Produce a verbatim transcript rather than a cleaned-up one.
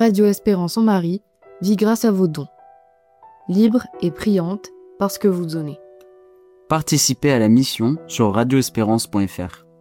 Radio Espérance en Marie vit grâce à vos dons. Libre et priante parce que vous donnez. Participez à la mission sur radio espérance point f r.